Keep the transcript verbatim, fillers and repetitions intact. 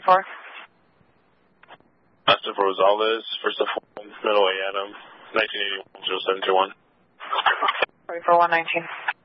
for? Master for Rosales, first of all, middle A Adam, nineteen eighty-one, zero seven two one. forty-four one nineteen.